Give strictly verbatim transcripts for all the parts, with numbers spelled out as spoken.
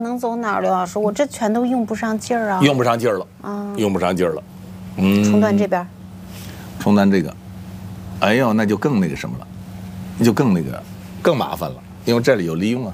能走哪儿，刘老师？我这全都用不上劲儿啊！ 用不上劲儿了， 啊， 用不上劲儿了。嗯， 冲断这边， 冲断这个，哎呦，那就更那个什么了，那就更那个，更麻烦了，因为这里有利用啊。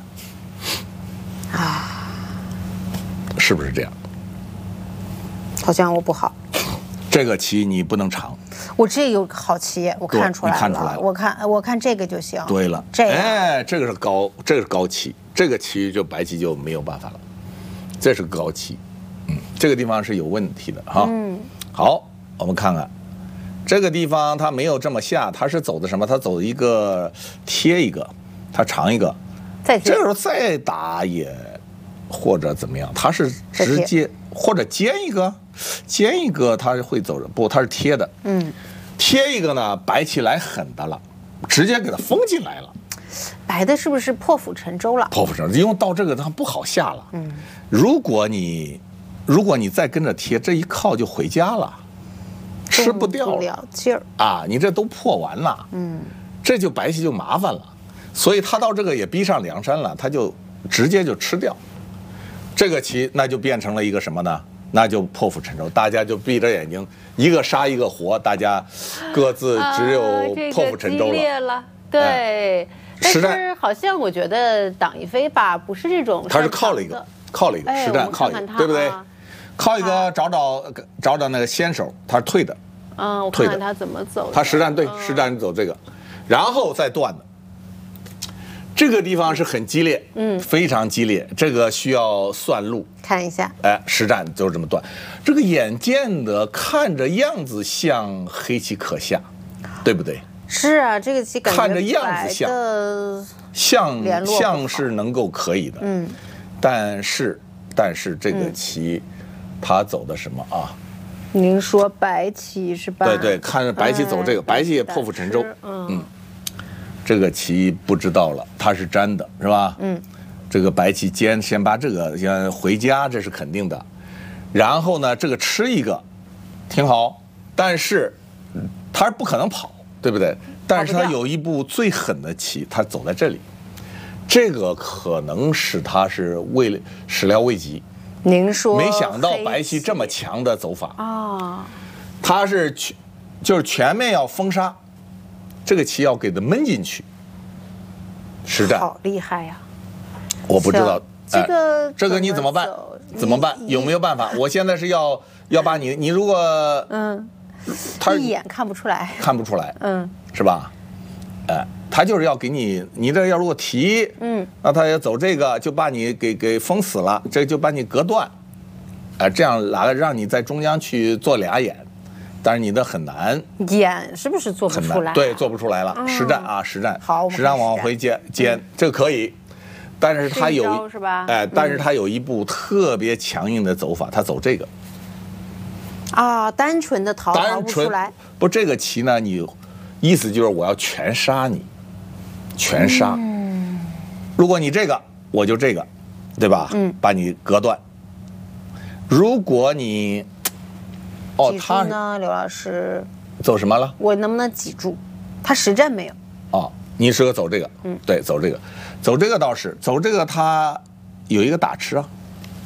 啊， 是不是这样？ 好像我不好。 这个棋你不能长。 我这有好棋，我看出来了。 你看出来了。 我看我看这个就行。 对了， 这哎，这个是高，这个是高棋，这个棋就白棋就没有办法了。这是高棋，嗯，这个地方是有问题的哈。 嗯。 好，我们看看这个地方，它没有这么下，它是走的什么？它走一个贴一个，它长一个。 再贴。 这时候再打也或者怎么样？它是直接或者尖一个。尖一个它会走着，不，它是贴的。 嗯， 贴一个呢，白棋来狠的了，直接给它封进来了。 白的是不是破釜沉舟了？ 破釜沉舟，因为到这个它不好下了。 嗯， 如果你如果你再跟着贴，这一靠就回家了，吃不掉了， 不了劲儿啊！你这都破完了， 嗯， 这就白棋就麻烦了。所以他到这个也逼上梁山了，他就直接就吃掉这个棋，那就变成了一个什么呢？那就破釜沉舟，大家就闭着眼睛，一个杀一个活，大家各自只有破釜沉舟了。 啊这个激烈了，对。哎、但是好像我觉得党一飞吧，不是这种， 他是靠了一个，靠了一个实战，靠一个，对不对？靠一个找找找找那个先手，他是退的。 嗯，我看看他怎么走。 他实战对，实战走这个，然后再断的。这个地方是很激烈，嗯，非常激烈，这个需要算路。 看一下， 哎，实战就是这么断。这个眼见的看着样子像黑棋可下，对不对？ 是啊，这个棋感觉看着样子像像像是能够可以的， 嗯， 但是但是这个棋，它走的什么啊？ 您说白棋是吧？ 对对，看着白棋走这个，白棋也破釜沉舟，嗯。这个棋不知道了，它是粘的，是吧？ 嗯， 这个白棋先先把这个先回家，这是肯定的。然后呢，这个吃一个，挺好，但是它是不可能跑，对不对？但是它有一步最狠的棋，它走在这里，这个可能使它是未始料未及。 您说？ 没想到白棋这么强的走法啊！ 它是全就是全面要封杀。这个棋要给它闷进去，实战好厉害呀！ 我不知道这个、 哎、这个你怎么办？怎么办？有没有办法？我现在是要要把你，你如果嗯， 他一眼看不出来， 看不出来， 嗯， 是吧？哎，他就是要给你，你这要如果提， 嗯， 那他要走这个，就把你给给封死了，这就把你隔断，哎，这样来让你在中央去做俩眼。但是你的很难， 眼是不是做不出来？ 对，做不出来了。嗯、实战啊，实战， 好， 实战往回接尖，嗯、这个可以。但是他有是吧？ 哎，但是他有一步特别强硬的走法，他走这个。 啊，单纯的逃逃不出来。 不，这个棋呢，你意思就是我要全杀你，全杀。 嗯。 如果你这个，我就这个，对吧？ 嗯。 把你隔断。如果你。 哦，他呢，刘老师走什么了？ 我能不能挤住？他实战没有。 哦，你适合走这个， 嗯， 对，走这个，走这个倒是，走这个他有一个打吃啊，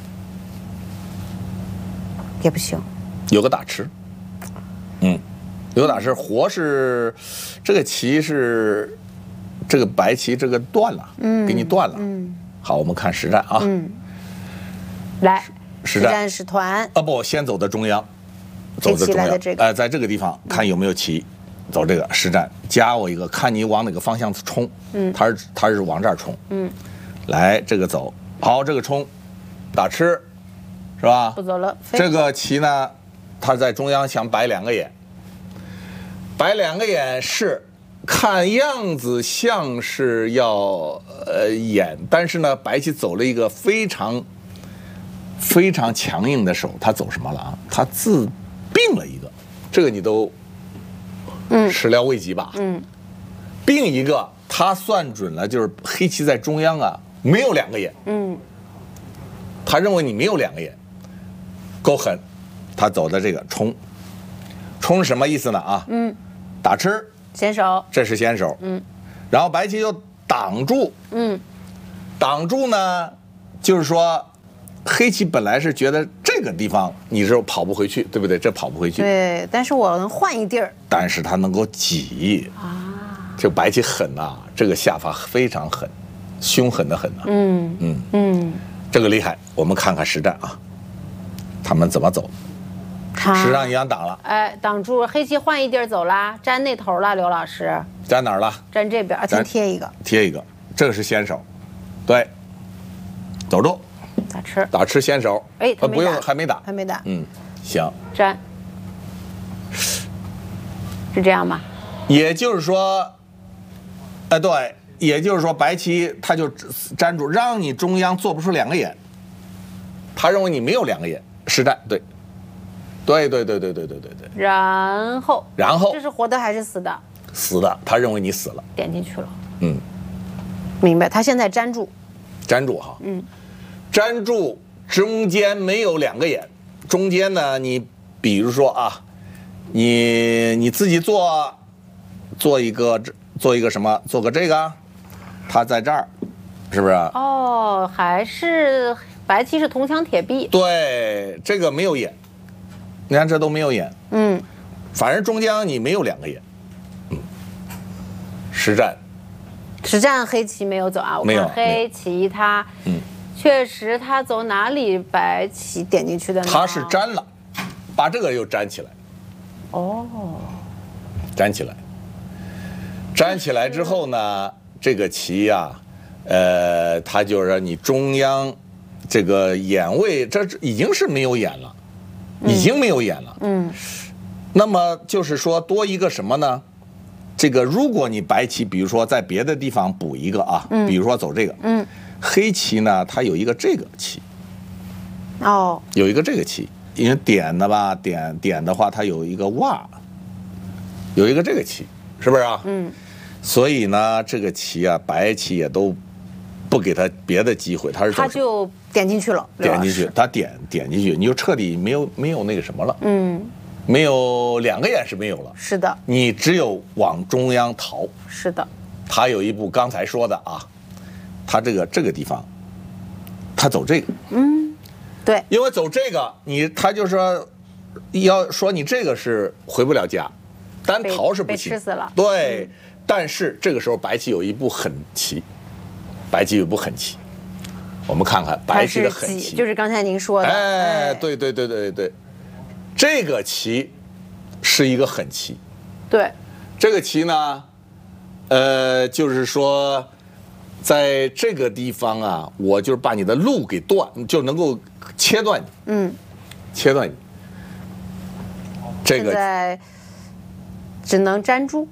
也不行， 有个打吃，嗯，有个打吃，活是这个棋是这个白棋这个断了， 嗯， 给你断了， 嗯， 好，我们看实战啊， 嗯，来， 实战使团啊，不，先走的中央。走的中央，哎、呃，在这个地方看有没有棋，走这个实战，加我一个，看你往哪个方向冲， 嗯， 他是他是往这儿冲， 嗯， 来这个走，好，这个冲，打吃，是吧？ 不走了。 这个棋呢，他在中央想摆两个眼，摆两个眼是看样子像是要呃眼，但是呢，白棋走了一个非常非常强硬的手，他走什么了啊？他自并了一个，这个你都， 嗯， 始料未及吧？ 嗯， 并一个，他算准了，就是黑棋在中央啊，没有两个眼， 嗯， 他认为你没有两个眼，够狠，他走的这个冲，冲什么意思呢？啊， 嗯， 打吃， 先手， 这是先手， 嗯， 然后白棋就挡住， 嗯， 挡住呢，就是说黑棋本来是觉得这个地方你是跑不回去，对不对？这跑不回去。 对，但是我能换一地儿。 但是它能够挤啊，这白棋狠呐、啊，这个下法非常狠，凶狠的很呐、啊。嗯嗯嗯，这个厉害。我们看看实战啊，他们怎么走？实战一样挡了。 哎，挡住，黑棋换一地儿走啦，粘那头了，刘老师。 粘哪儿了？ 粘这边，啊，先贴一个。 贴一个，这个是先手，对，走住。 打吃， 打吃先手， 哎， 呃，不用，还没打， 还没打， 嗯，行， 粘，是这样吗？ 也就是说，呃，对，也就是说，白棋他就粘住，让你中央做不出两个眼，他认为你没有两个眼，实战，对，对对对对对对对对。 然后， 然后， 这是活的还是死的？ 死的，他认为你死了， 点进去了， 嗯， 明白，他现在粘住， 粘住哈， 嗯。 粘住中间没有两个眼，中间呢，你比如说啊，你你自己做做一个做一个什么，做个这个，它在这儿，是不是？ 哦，还是白棋是铜墙铁壁。 对，这个没有眼，你看这都没有眼， 嗯， 反正中间你没有两个眼，嗯，实战， 实战黑棋没有走啊，我看黑棋它，嗯。确实，他走哪里白棋点进去的呢？ 他是粘了，把这个又粘起来。 哦， 粘起来，粘起来之后呢，这个棋呀、啊，呃，它就让你中央这个眼位，这已经是没有眼了，已经没有眼了。嗯。那么就是说多一个什么呢？这个如果你白棋，比如说在别的地方补一个啊，嗯、比如说走这个，嗯。黑棋呢，它有一个这个棋， 哦， 有一个这个棋，因为点的吧，点点的话，它有一个袜，有一个这个棋，是不是啊？嗯，所以呢，这个棋啊，白棋也都不给他别的机会，他是他就点进去了， 点进去，他点点进去，你就彻底没有没有那个什么了，嗯，没有两个眼是没有了， 是的， 你只有往中央逃， 是的， 他有一步刚才说的啊。他这个这个地方，他走这个， 嗯，对， 因为走这个，你他就说，要说你这个是回不了家，单逃是不行， 被吃死了。 对，嗯、但是这个时候白棋有一步狠棋，白棋有一步狠棋，我们看看白棋的狠棋， 就是刚才您说的， 哎，对对对对对，这个棋是一个狠棋， 对， 这个棋呢，呃，就是说。在这个地方啊，我就是把你的路给断，就能够切断你，嗯，切断你。这个现在只能粘住。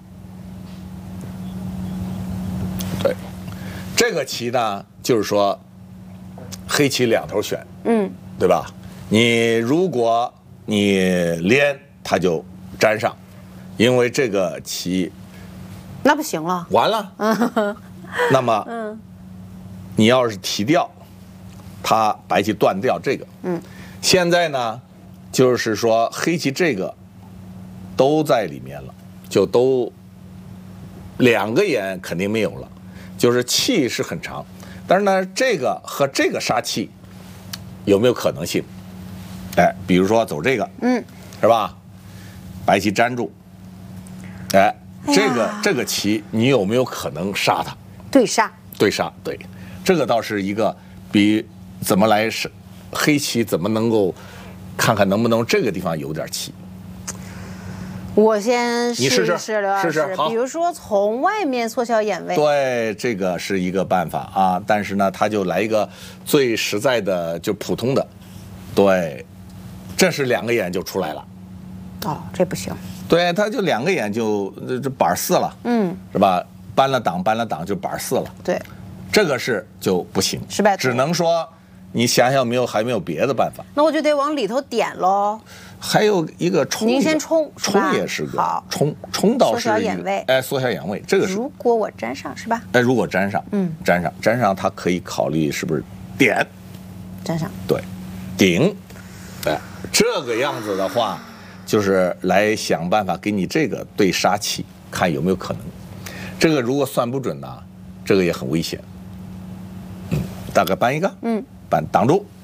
对，这个棋呢，就是说黑棋两头选，嗯，对吧？你如果你连，它就粘上，因为这个棋那不行了， 完了。那么，嗯，你要是提掉，它白棋断掉这个，嗯，现在呢，就是说黑棋这个都在里面了，就都两个眼肯定没有了，就是气是很长，但是呢，这个和这个杀气有没有可能性？哎，比如说走这个，嗯，是吧？白棋粘住，哎，这个、哎、这个棋你有没有可能杀它？ 对杀， 对杀，对，这个倒是一个比怎么来是黑棋怎么能够看看能不能这个地方有点气。 我先试一试， 试刘老师， 试试， 比如说从外面缩小眼位， 对，这个是一个办法啊。但是呢，他就来一个最实在的，就普通的，对，这是两个眼就出来了。 哦，这不行。 对，他就两个眼就这板四了，嗯，是吧？搬了档，搬了档就板四了。 对， 这个是就不行， 失败， 只能说你想想没有还没有别的办法。 那我就得往里头点喽。 还有一个冲， 您先冲， 冲也是个好， 冲冲倒是缩小眼位， 哎，缩小眼位，这个是。 如果我粘上是吧？ 哎，如果粘上，嗯，粘上，粘上，它可以考虑是不是点， 粘上， 对，顶，哎，这个样子的话，就是来想办法给你这个对杀气，看有没有可能。这个如果算不准呢，这个也很危险。嗯，大概搬一个，嗯，搬挡住。